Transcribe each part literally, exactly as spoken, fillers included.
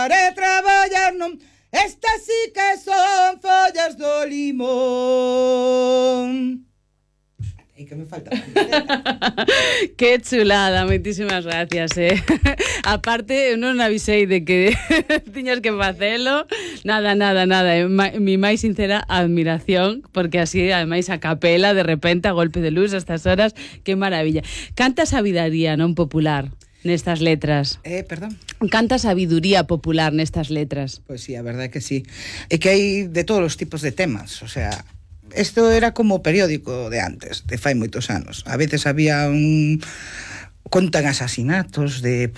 Para traballar non, estas sí que son follas do limón. E que me falta. Qué chulada, moitísimas gracias, eh. Aparte, non avisei de que tiñas que facelo. Nada, nada, nada. Eh. Ma, mi máis sincera admiración, porque así, ademais, a capela, de repente, a golpe de luz, a estas horas, qué maravilla. Canta sabidaría, non popular, nestas letras. Eh, perdón. Canta sabiduría popular nestas letras. Pois sí, a verdade é que sí. É que hai de todos os tipos de temas, o sea, isto era como o periódico de antes, de fai moitos anos. A veces había un... contan asasinatos de...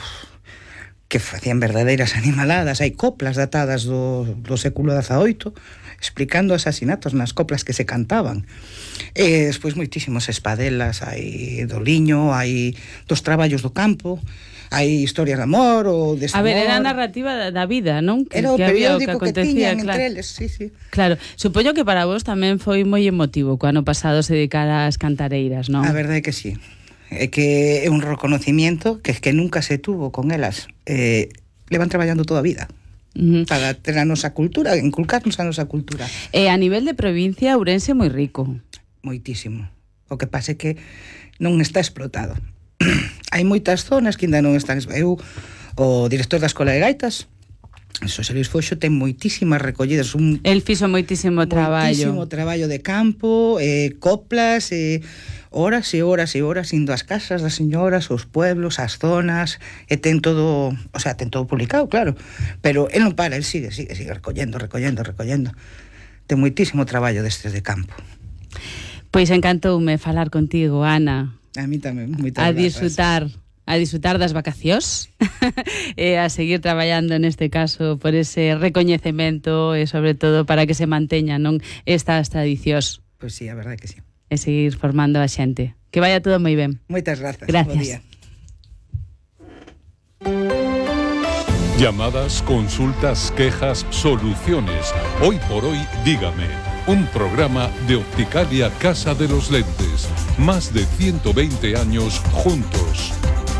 que facían verdadeiras animaladas. Hai coplas datadas do, do século dezaoito explicando asasinatos nas coplas que se cantaban. E despois moitísimos espadelas, hai do liño, hai dos traballos do campo, hai historias de amor ou desamor. A ver, era a narrativa da, da vida, non? Que, era o que periódico que, que tiñan claro. entre eles, sí, sí. Claro, supoño que para vos tamén foi moi emotivo co ano pasado se dedicara ás cantareiras, non? A verdade é que sí. É que é un reconocimiento que que nunca se tuvo con elas. Eh, levan traballando toda a vida. Uh-huh. Para ter a nosa cultura, inculcarnos a nosa cultura. E a nivel de provincia, Ourense é moi rico. Moitísimo. O que pasa é que non está explotado. Hai moitas zonas que ainda non están. Eu, o director da Escola de Gaitas, Xosé Luis Foxo, ten moitísimas recollidas. Un, El fixo moitísimo traballo. Moitísimo traballo de campo, eh, coplas, eh, horas e horas e horas indo ás casas das señoras, aos pueblos, ás zonas, e ten todo, o sea, ten todo publicado, claro, pero el non para, el sigue, sigue, sigue recollendo, recollendo, recollendo. Ten moitísimo traballo destes de campo. Pois encantoume falar contigo, Ana. A mí tamén, moitas A grazas. disfrutar, a disfrutar das vacacións e a seguir traballando neste caso por ese recoñecemento e sobre todo para que se manteñan, non, estas tradicións. Pois sí, a verdade que sí. E seguir formando a xente. Que vaya todo moi ben. Moitas grazas. Gracias. Bo día. Llamadas, consultas, quejas, soluciones. Hoy por hoy, dígame. Un programa de Opticalia Casa de los Lentes. Más de ciento veinte años juntos.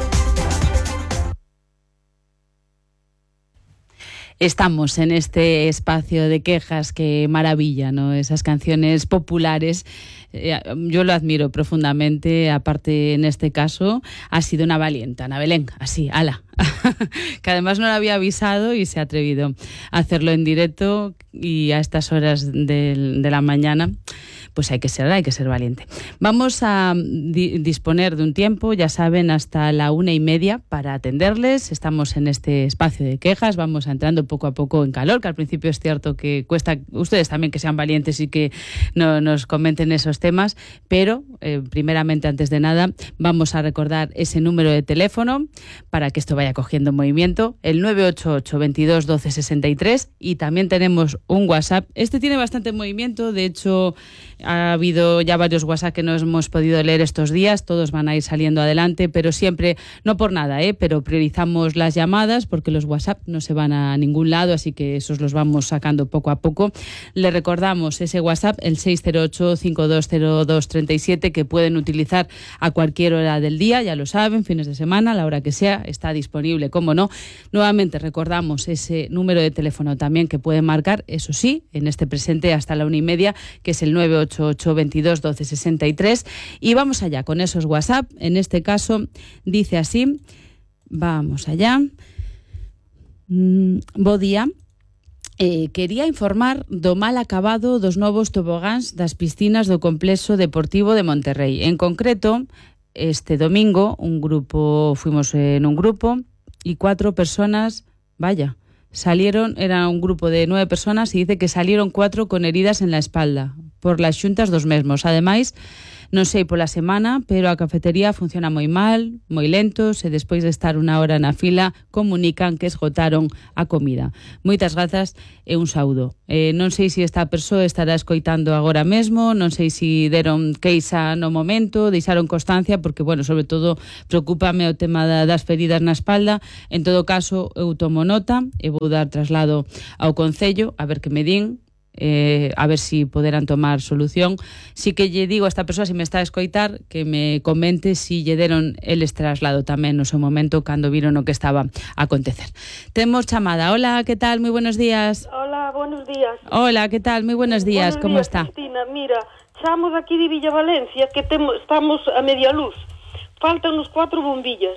Estamos en este espacio de quejas, que maravilla, ¿no? Esas canciones populares. Eh, yo lo admiro profundamente. Aparte, en este caso, ha sido una valiente, Ana Belén, así, ala. Que además no lo había avisado y se ha atrevido a hacerlo en directo y a estas horas de, de la mañana. Pues hay que ser, hay que ser valiente. Vamos a di- disponer de un tiempo, ya saben, hasta la una y media para atenderles. Estamos en este espacio de quejas, vamos entrando poco a poco en calor, que al principio es cierto que cuesta, ustedes también que sean valientes y que no, nos comenten esos temas, pero eh, primeramente, antes de nada, vamos a recordar ese número de teléfono para que esto vaya cogiendo movimiento, el nueve ocho ocho, veintidós, doce, sesenta y tres, y también tenemos un WhatsApp. Este tiene bastante movimiento, de hecho ha habido ya varios WhatsApp que no hemos podido leer estos días, todos van a ir saliendo adelante, pero siempre, no por nada, ¿eh? pero priorizamos las llamadas porque los WhatsApp no se van a ningún lado, así que esos los vamos sacando poco a poco. Le recordamos ese WhatsApp, el seis cero ocho, cinco dos cero dos, tres siete, que pueden utilizar a cualquier hora del día, ya lo saben, fines de semana, a la hora que sea, está disponible, cómo no. Nuevamente recordamos ese número de teléfono también que pueden marcar, eso sí, en este presente hasta la una y media, que es el nueve ocho ocho, veintidós, doce, sesenta y tres, y vamos allá con esos WhatsApp. En este caso dice así, vamos allá. Mm, bo día. Eh, quería informar do mal acabado dos novos tobogáns das piscinas do Complexo Deportivo de Monterrey. En concreto, este domingo un grupo, fuimos en un grupo y cuatro personas, vaya, salieron, era un grupo de nueve personas, y dice que salieron cuatro con heridas en la espalda por las xuntas dos mesmos. Ademais, non sei pola semana, pero a cafetería funciona moi mal, moi lentos, e despois de estar unha hora na fila comunican que esgotaron a comida. Moitas grazas e un saúdo. Eh, non sei se esta persoa estará escoitando agora mesmo, non sei se deron queixa no momento, deixaron constancia, porque, bueno, sobre todo, preocúpame o tema da, das feridas na espalda. En todo caso, eu tomo nota e vou dar traslado ao Concello, a ver que me din. eh, a ver si poderán tomar solución. Sí que lle digo a esta persoa, se me está a escoitar, que me comente si lle deron eles traslado tamén no seu momento cando viron o que estaba a acontecer. Temos chamada. Hola, que tal? Moi buenos días. Hola, buenos días. Hola, que tal? Moi buenos días. Buenos Como días, está? Cristina, mira, chamo de aquí de Villa Valencia, que temo, estamos a media luz. Faltan uns cuatro bombillas.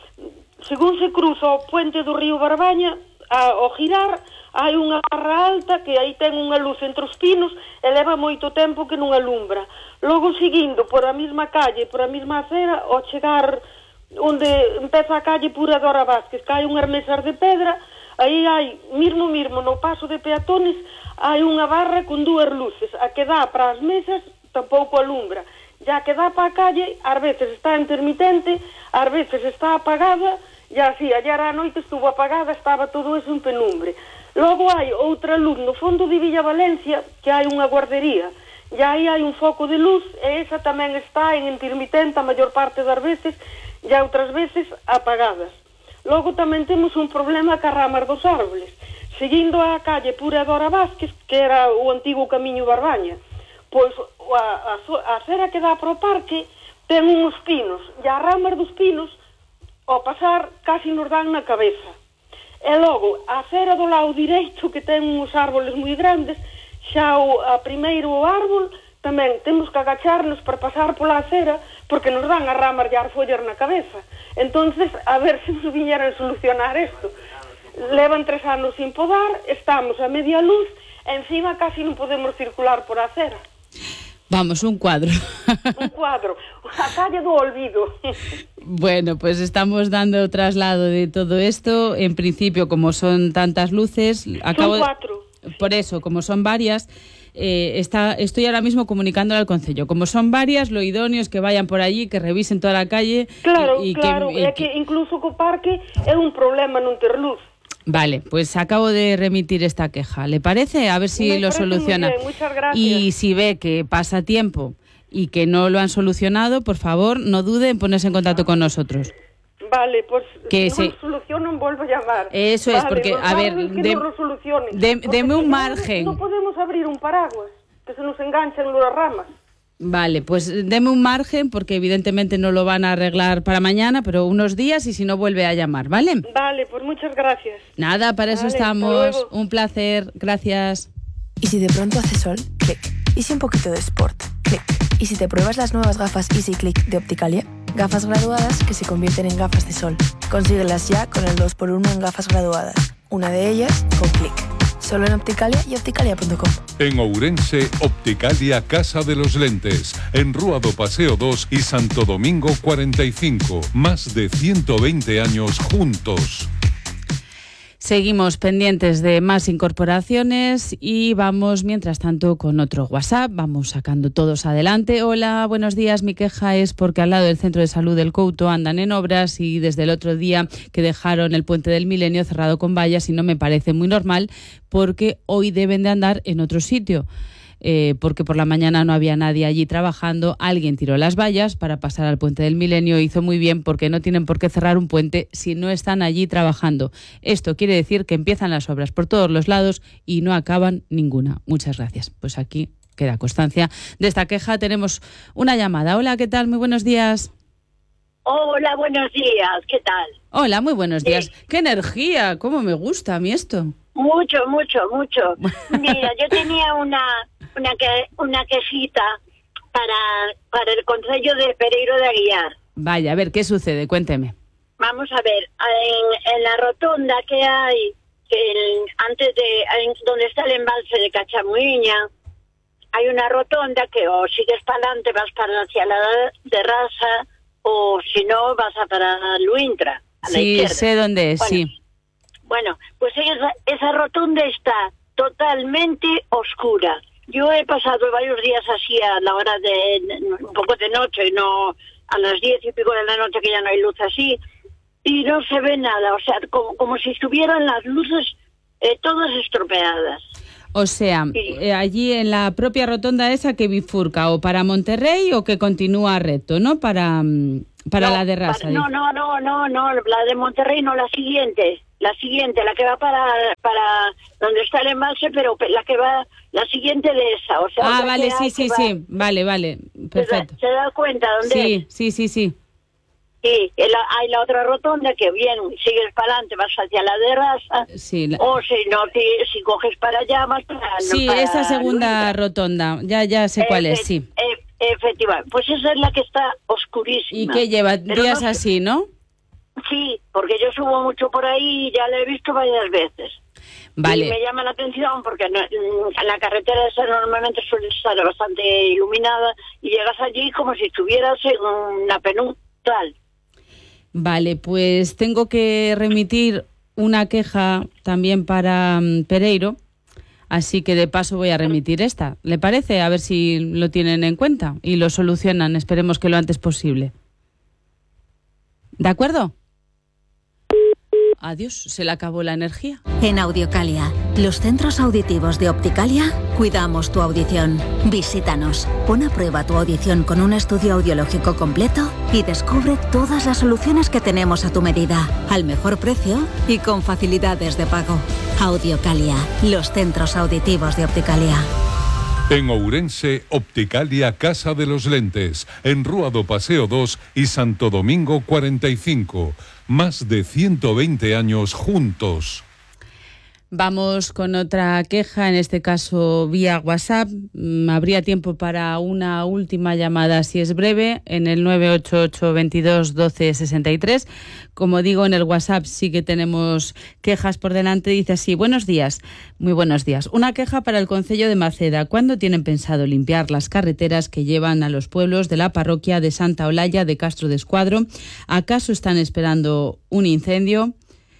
Según se cruza o puente do río Barbaña, a, ao girar, hai unha barra alta que aí ten unha luz entre os pinos e leva moito tempo que non alumbra. Logo, seguindo por a mesma calle, por a mesma acera, ao chegar onde empeza a calle Pura Dora Vázquez, que hai unhas mesas de pedra, aí hai, mismo mismo no paso de peatones, hai unha barra con dúas luces. A que dá para as mesas tampouco alumbra. Ya que dá para a calle, ás veces está intermitente, ás veces está apagada, e así, ayer á noite estuvo apagada, estaba todo eso en penumbre. Logo hai outra luz no fondo de Villa Valencia, que hai unha guardería, e aí hai un foco de luz, e esa tamén está en intermitente a maior parte das veces, e outras veces apagadas. Logo tamén temos un problema ca ramas dos árboles. Seguindo a calle Pura Dora Vázquez, que era o antigo camiño Barbaña, pois a, a, a acera que dá para o parque ten uns pinos, e as ramas dos pinos, ao pasar, casi nos dan na cabeza. E logo, a acera do lado direito, que ten uns árboles moi grandes, xa o a primeiro árbol, tamén temos que agacharnos para pasar pola acera, porque nos dan as ramas e as follas na cabeza. Entonces, a ver se nos viñeran solucionar isto. Levan tres anos sin podar, estamos a media luz, e encima casi non podemos circular por a acera. Vamos, un cuadro. Un cuadro. A calle do olvido. Bueno, pues estamos dando traslado de todo esto. En principio, como son tantas luces... acabo Son cuatro. De, por eso, como son varias... Eh, está, estoy ahora mismo comunicándolo al Concello. Como son varias, lo idóneo es que vayan por allí, que revisen toda la calle. Claro, y, y claro. Que, y é que incluso co parque é un problema non ter luz. Vale, pues acabo de remitir esta queja. ¿Le parece? A ver si Me lo soluciona. Muy bien, muchas gracias. Y si ve que pasa tiempo y que no lo han solucionado, por favor, no dude en ponerse en contacto con nosotros. Vale, pues que si se... no lo solucionan, vuelvo a llamar. Eso vale, es, porque, a ver, que de... no lo solucionen. de... deme un si margen. No, no podemos abrir un paraguas, que se nos enganchan las ramas. Vale, pues deme un margen porque evidentemente no lo van a arreglar para mañana, pero unos días y si no vuelve a llamar, ¿vale? Vale, pues muchas gracias. Nada, para eso vale, estamos. Un placer, gracias. ¿Y si de pronto hace sol? Clic. ¿Y si un poquito de sport? Clic. ¿Y si te pruebas las nuevas gafas Easy Click de Opticalia? Gafas graduadas que se convierten en gafas de sol. Consíguelas ya con el dos por uno en gafas graduadas. Una de ellas con Clic. Solo en Opticalia y opticalia punto com. En Ourense, Opticalia Casa de los Lentes. En Rúa do Paseo dos y Santo Domingo cuarenta y cinco. Más de ciento veinte años juntos. Seguimos pendientes de más incorporaciones y vamos, mientras tanto, con otro WhatsApp. Vamos sacando todos adelante. Hola, buenos días. Mi queja es porque al lado del Centro de Salud del Couto andan en obras y desde el otro día que dejaron el Puente del Milenio cerrado con vallas y no me parece muy normal porque hoy deben de andar en otro sitio. Eh, porque por la mañana no había nadie allí trabajando, alguien tiró las vallas para pasar al Puente del Milenio, hizo muy bien porque no tienen por qué cerrar un puente si no están allí trabajando. Esto quiere decir que empiezan las obras por todos los lados y no acaban ninguna. Muchas gracias. Pues aquí queda constancia de esta queja. Tenemos una llamada. Hola, ¿qué tal? Muy buenos días. Hola, buenos días. ¿Qué tal? Hola, muy buenos días. Sí. ¡Qué energía! ¿Cómo me gusta a mí esto? Mucho, mucho, mucho. Mira, yo tenía una una que, una quejita para para el Concello de Pereiro de Aguiar. Vaya, a ver, ¿qué sucede? Cuénteme. Vamos a ver, en, en la rotonda que hay, que el, antes de, en, donde está el embalse de Cachamuiña, hay una rotonda que o sigues para adelante, vas para hacia la de Rasa, o si no, vas a para Luintra, a la sí, izquierda. Sé dónde es, bueno, sí. Bueno, pues esa, esa rotonda está totalmente oscura. Yo he pasado varios días así a la hora de, un poco de noche, no a las diez y pico de la noche que ya no hay luz así, y no se ve nada, o sea, como, como si estuvieran las luces eh, todas estropeadas. O sea, Sí. eh, allí en la propia rotonda esa que bifurca o para Monterrey o que continúa recto, ¿no? Para, mm, para No, la de Rasa. para- no, no, no, no, no, la de Monterrey no, la siguiente. la siguiente, la que va para para donde está el embalse, pero la que va, la siguiente de esa. O sea, ah, o sea vale, sí, sí, va, sí, vale, vale, perfecto. ¿Se da, se da cuenta dónde sí, es? Sí, sí, sí, sí. Y la, hay la otra rotonda que bien, sigues para adelante, vas hacia la de Rasa, sí, la... o si no, te, si coges para allá, vas para... Sí, para esa segunda Luisa. Rotonda, ya ya sé cuál Efe, es, sí. E, efectivamente, pues esa es la que está oscurísima. ¿Y que lleva Pero días no, así, no? Sí, porque yo subo mucho por ahí y ya la he visto varias veces. Vale. Y me llama la atención porque no, la carretera esa normalmente suele estar bastante iluminada y llegas allí como si estuvieras en una penumbra. Vale, pues tengo que remitir una queja también para um, Pereiro, así que de paso voy a remitir esta. ¿Le parece? A ver si lo tienen en cuenta y lo solucionan, esperemos que lo antes posible. ¿De acuerdo? Adiós, se le acabó la energía. En Audiocalia, los centros auditivos de Opticalia, cuidamos tu audición. Visítanos, pon a prueba tu audición con un estudio audiológico completo y descubre todas las soluciones que tenemos a tu medida, al mejor precio y con facilidades de pago. Audiocalia, los centros auditivos de Opticalia. En Ourense, Opticalia Casa de los Lentes, en Rúa do Paseo dos y Santo Domingo cuarenta y cinco. Más de ciento veinte años juntos. Vamos con otra queja, en este caso vía WhatsApp. Habría tiempo para una última llamada, si es breve, en el nueve ocho ocho, veintidós, doce, sesenta y tres. Como digo, en el WhatsApp sí que tenemos quejas por delante. Dice así: buenos días, muy buenos días. Una queja para el concello de Maceda. ¿Cuándo tienen pensado limpiar las carreteras que llevan a los pueblos de la parroquia de Santa Olalla de Castro de Escuadro? ¿Acaso están esperando un incendio?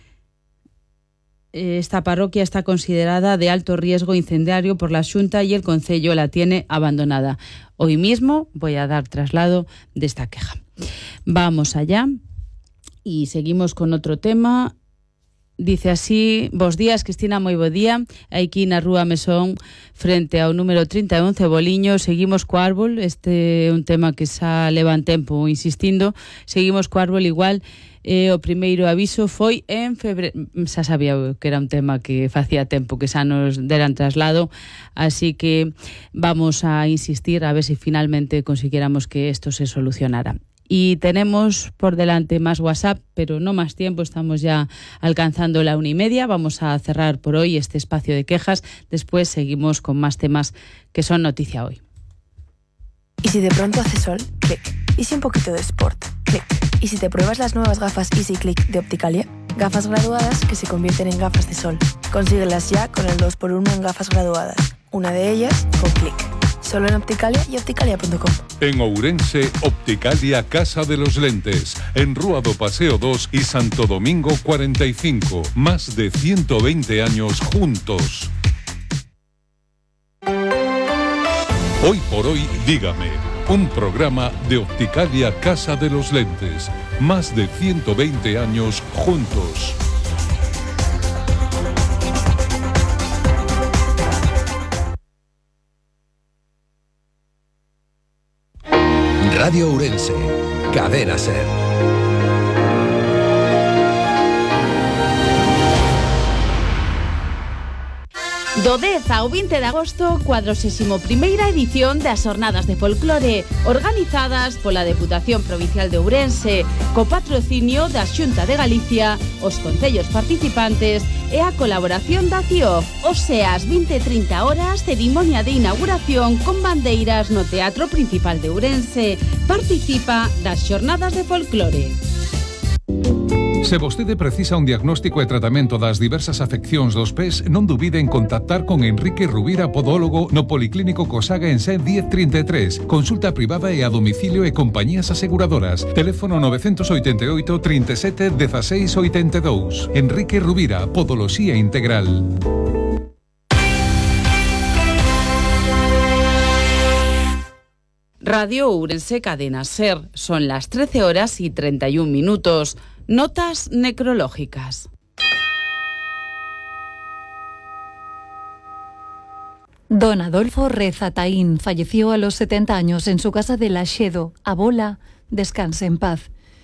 Esta parroquia está considerada de alto riesgo incendiario por la Xunta y el concello la tiene abandonada. Hoy mismo voy a dar traslado de esta queja. Vamos allá y seguimos con otro tema. Dice así: bos días, Cristina, moi bo día. Aquí na Rúa Mesón, frente ao número trinta e once Boliño, seguimos co árbol. Este é un tema que xa levan tempo insistindo. Seguimos co árbol igual. E o primeiro aviso foi en febreiro. Xa sabía que era un tema que facía tempo que xa nos deran traslado, así que vamos a insistir a ver si finalmente consiguiéramos que esto se solucionara. Y tenemos por delante más WhatsApp, pero no más tiempo, estamos ya alcanzando la una y media. Vamos a cerrar por hoy este espacio de quejas, después seguimos con más temas que son noticia hoy. Y si de pronto hace sol, clic. Y si un poquito de sport, clic. Y si te pruebas las nuevas gafas Easy Click de Opticalia, gafas graduadas que se convierten en gafas de sol. Consíguelas ya con el dos por uno en gafas graduadas. Una de ellas con clic. Solo en Opticalia y opticalia punto com. En Ourense, Opticalia Casa de los Lentes, en Rúa do Paseo dos y Santo Domingo cuarenta y cinco. Más de ciento veinte años juntos. Hoy por hoy, dígame. Un programa de Opticalia Casa de los Lentes. Más de ciento veinte años juntos. Radio Ourense, Cadena Ser. Do dez ao vinte de agosto, cuadragésima primeira edición das Xornadas de Folclore, organizadas pola Deputación Provincial de Ourense, co patrocinio da Xunta de Galicia, os concellos participantes e a colaboración da C I O F. O sea, ás vinte e trinta horas, cerimonia de inauguración con bandeiras no Teatro Principal de Ourense. Participa das Xornadas de Folclore. Se vostede precisa un diagnóstico e tratamento das diversas afeccións dos pés, non dubide en contactar con Enrique Rubira, podólogo, no Policlínico Cosaga en Sen diez treinta e tres. Consulta privada e a domicilio e compañías aseguradoras. Teléfono novecientos oitenta e oito, trinta e sete, dezasseis, oitenta e dous. Enrique Rubira, Podoloxía Integral. Radio Ourense, Cadena Ser. Son las trece horas y treinta y un minutos. Notas necrológicas. Don Adolfo Reza Taín falleció a los setenta años en su casa de Laxedo, a Bola. Descanse en paz.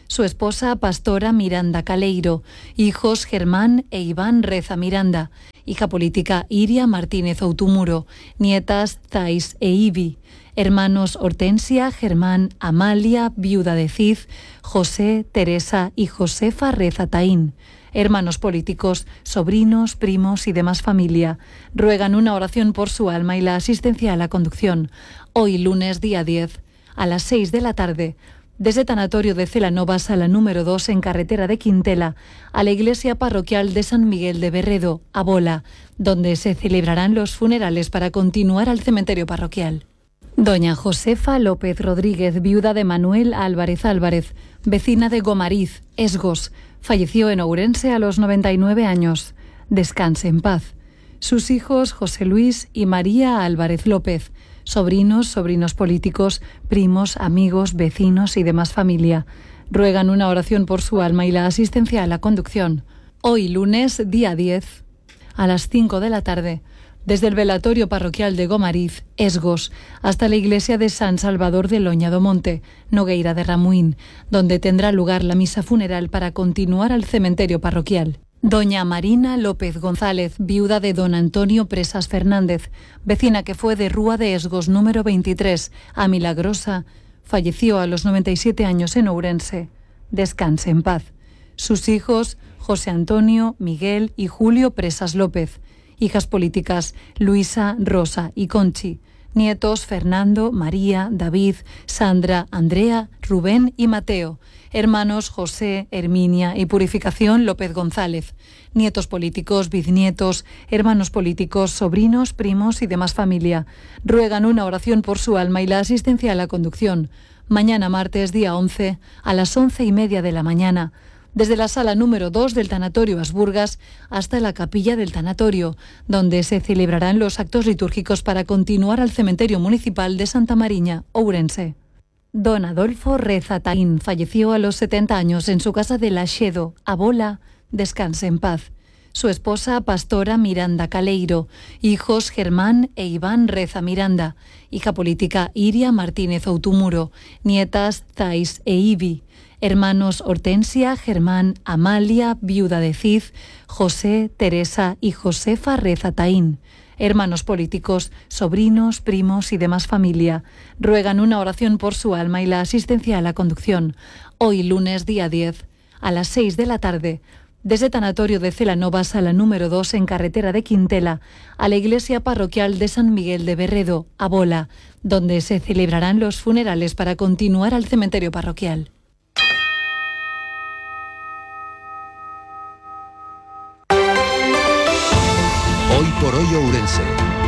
su esposa Pastora Miranda Caleiro, hijos Germán e Iván Reza Miranda, hija política Iria Martínez Outumuro, nietas Thais e Ivi, hermanos Hortensia, Germán, Amalia, viuda de Cid, José, Teresa y Josefa Reza Taín. Hermanos políticos, sobrinos, primos y demás familia ruegan una oración por su alma y la asistencia a la conducción. Hoy, lunes, día diez, a las seis de la tarde, desde Tanatorio de Celanova, sala número dos, en carretera de Quintela, a la iglesia parroquial de San Miguel de Berredo, a Bola, donde se celebrarán los funerales para continuar al cementerio parroquial. Doña Josefa López Rodríguez, viuda de Manuel Álvarez Álvarez, vecina de Gomariz, Esgos, falleció en Ourense a los noventa y nueve años. Descanse en paz. Sus hijos José Luis y María Álvarez López, sobrinos, sobrinos políticos, primos, amigos, vecinos y demás familia ruegan una oración por su alma y la asistencia a la conducción. Hoy, lunes, día diez, a las cinco de la tarde, desde el velatorio parroquial de Gomariz, Esgos, hasta la iglesia de San Salvador de Loña do Monte, Nogueira de Ramuín, donde tendrá lugar la misa funeral para continuar al cementerio parroquial. Doña Marina López González, viuda de don Antonio Presas Fernández, vecina que fue de Rúa de Esgos número veintitrés a Milagrosa, falleció a los noventa y siete años en Ourense. Descanse en paz. Sus hijos, José Antonio, Miguel y Julio Presas López. Hijas políticas, Luisa, Rosa y Conchi. Nietos, Fernando, María, David, Sandra, Andrea, Rubén y Mateo. Hermanos, José, Herminia y Purificación López González. Nietos políticos, bisnietos, hermanos políticos, sobrinos, primos y demás familia ruegan una oración por su alma y la asistencia a la conducción. Mañana martes, día once, a las once y media de la mañana, desde la sala número dos del Tanatorio Asburgas hasta la capilla del Tanatorio, donde se celebrarán los actos litúrgicos para continuar al cementerio municipal de Santa Mariña, Ourense. Don Adolfo Reza Taín falleció a los setenta años en su casa de Laxedo, a Bola. Descanse en paz. Su esposa, Pastora Miranda Caleiro, hijos Germán e Iván Reza Miranda, hija política Iria Martínez Outumuro, nietas Thais e Ivi, hermanos Hortensia, Germán, Amalia, viuda de Cid, José, Teresa y Josefa Reza Taín. Hermanos políticos, sobrinos, primos y demás familia ruegan una oración por su alma y la asistencia a la conducción. Hoy, lunes, día diez, a las seis de la tarde, desde Tanatorio de Celanova, sala número dos, en carretera de Quintela, a la iglesia parroquial de San Miguel de Berredo, a Bola, donde se celebrarán los funerales para continuar al cementerio parroquial. Hoy por hoy Ourense.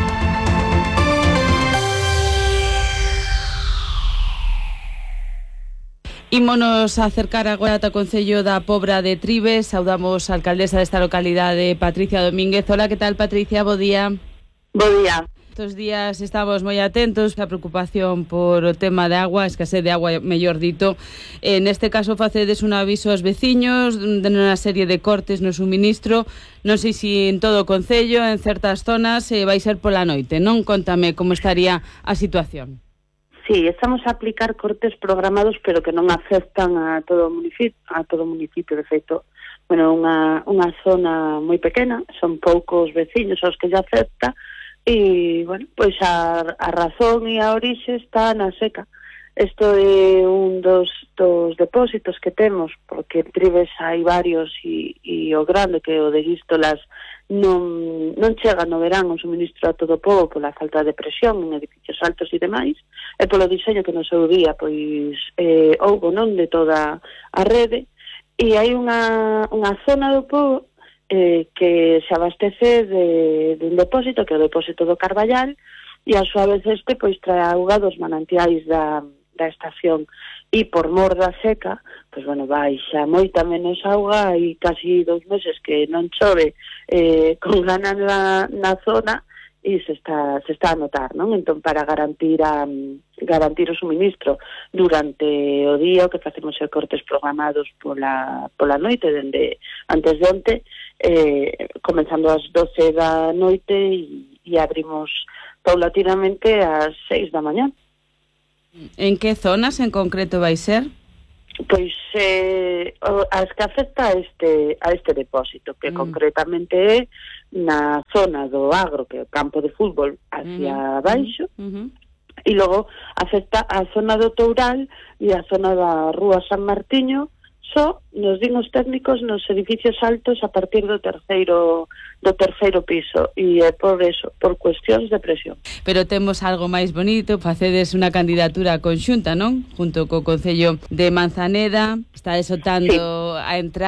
Ímonos a acercar agora ata o Concello da Pobra de Trives. Saudamos a alcaldesa desta localidade, Patricia Domínguez. Hola, que tal, Patricia? Bo día. Bo día. Estos días estamos moi atentos á preocupación por o tema de agua, escasez de agua, mellor dito. En este caso facedes un aviso aos veciños de unha serie de cortes no suministro. Non sei se en todo o Concello, en certas zonas, eh, vai ser pola noite, non? Contame como estaría a situación. Sí, estamos a aplicar cortes programados, pero que non afectan a todo o municipio, a todo o municipio, de feito. Bueno, unha, unha zona moi pequena, son poucos veciños aos que lle afecta, e, bueno, pois a, a razón e a orixe está na seca. Isto é un dos, dos depósitos que temos, porque en Trives hai varios e, e o grande, que o de Guístolas, non, non chega no verán o suministro a todo o pobo pola falta de presión en edificios altos e demais, e polo diseño que no seu día pois eh, houbo non de toda a rede, e hai unha, unha zona do pobo eh, que se abastece de, de un depósito, que é o depósito do Carballal, e a súa vez este pois trae auga dos manantiais da, da estación, e por mor da seca, pois bueno, baixa moita menos auga, e casi dous meses que non chove eh, con gana na, na zona, e se está, se está a notar, non? Entón, para garantir a, garantir o suministro durante o día, o que facemos é cortes programados pola, pola noite, dende antes de onte, eh, comenzando ás doce da noite, e, e abrimos paulatinamente ás seis da mañá. En que zonas en concreto vai ser? Pois eh, as que afecta a este, a este depósito, que mm. concretamente é na zona do Agro, que é o campo de fútbol, hacia mm. baixo, mm-hmm. e logo afecta a zona do Toural e a zona da Rúa San Martiño, só nos din os técnicos nos edificios altos a partir do terceiro do terceiro piso, e é por eso, por cuestións de presión. Pero temos algo máis bonito, facedes unha candidatura conxunta, non? Junto co Concello de Manzaneda, está desotando sí. a entrada